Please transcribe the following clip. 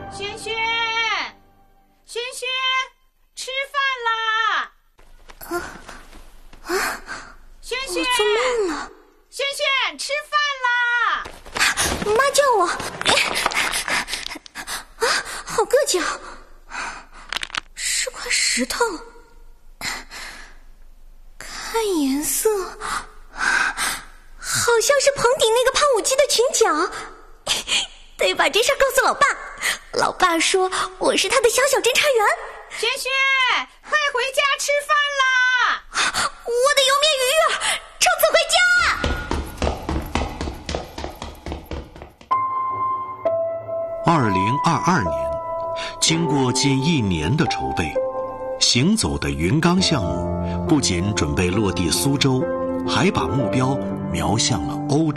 轩轩，轩轩，吃饭啦！轩轩， 我做梦了。 轩轩，吃饭啦！ 妈叫我。好硌脚，是块石头。看颜色，好像是棚顶那个胖舞姬的裙角。得把这事告诉老爸。老爸说我是他的小侦查员。 轩轩，快回家吃饭啦！ 我的油面鱼儿，冲刺回家 ！2022年，经过近1年的筹备，行走的云冈项目不仅准备落地苏州，还把目标瞄向了欧洲。